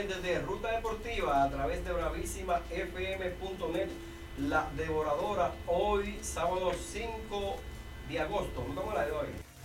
desde Ruta Deportiva a través de bravísimafm.net, la devoradora, hoy sábado 5 de agosto. ¿Cómo la de hoy?